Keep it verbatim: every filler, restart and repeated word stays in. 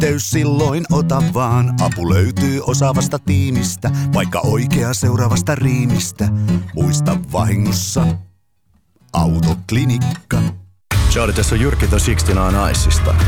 yhteys silloin ota vaan. Apu löytyy osaavasta tiimistä, vaikka oikea seuraavasta riimistä. Muista vahingossa Autoklinikka. Ciao, tässä on Jyrki The kuusikymmentäyhdeksän Icesta.